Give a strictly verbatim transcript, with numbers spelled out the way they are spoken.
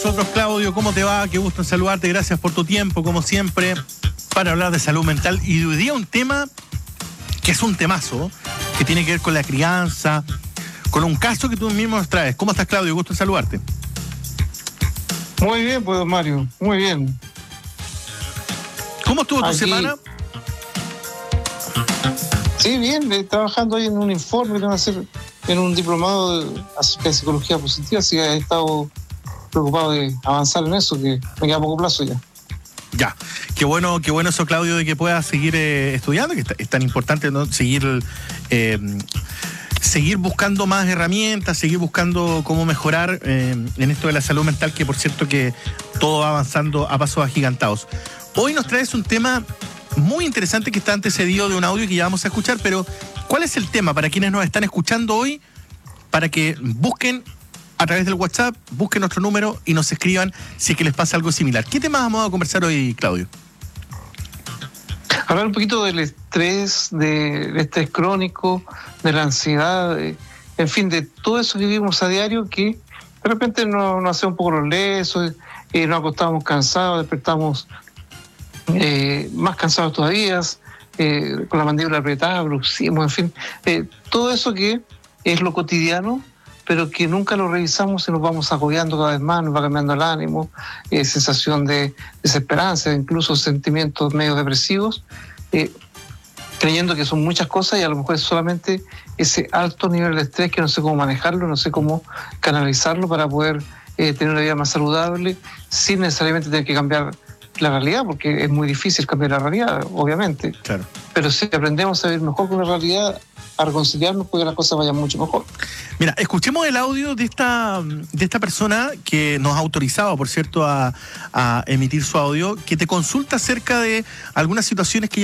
Nosotros, Claudio, ¿cómo te va? Qué gusto en saludarte, gracias por tu tiempo, como siempre, para hablar de salud mental. Y hoy día un tema que es un temazo, que tiene que ver con la crianza, con un caso que tú mismo nos traes. ¿Cómo estás, Claudio? Gusto en saludarte. Muy bien, pues, Mario, muy bien. ¿Cómo estuvo tu Aquí... semana? Sí, bien, eh, trabajando ahí en un informe que van a hacer en un diplomado de, acerca de psicología positiva, así que he estado preocupado de avanzar en eso, que me queda poco plazo ya. Ya, qué bueno, qué bueno eso, Claudio, de que puedas seguir eh, estudiando, que es tan importante, ¿no? Seguir, eh, seguir buscando más herramientas, seguir buscando cómo mejorar eh, en esto de la salud mental, que por cierto que todo va avanzando a pasos agigantados. Hoy nos traes un tema muy interesante que está antecedido de un audio que ya vamos a escuchar, pero ¿cuál es el tema para quienes nos están escuchando hoy? Para que busquen a través del WhatsApp, busquen nuestro número y nos escriban si es que les pasa algo similar. ¿Qué temas vamos a conversar hoy, Claudio? Hablar un poquito del estrés, del estrés crónico, de la ansiedad, de, en fin, de todo eso que vivimos a diario que de repente nos, nos hace un poco los lesos, eh, nos acostamos cansados, despertamos eh, más cansados todavía, eh, con la mandíbula apretada, bruxismo, en fin, eh, todo eso que es lo cotidiano, pero que nunca lo revisamos y nos vamos agobiando cada vez más, nos va cambiando el ánimo, eh, sensación de desesperanza, incluso sentimientos medio depresivos, eh, creyendo que son muchas cosas y a lo mejor es solamente ese alto nivel de estrés que no sé cómo manejarlo, no sé cómo canalizarlo para poder eh, tener una vida más saludable sin necesariamente tener que cambiar la realidad, porque es muy difícil cambiar la realidad, obviamente. Claro. Pero si aprendemos a vivir mejor con la realidad, a reconciliarnos, puede que las cosas vayan mucho mejor. Mira, escuchemos el audio de esta, de esta persona que nos ha autorizado, por cierto, a, a emitir su audio, que te consulta acerca de algunas situaciones que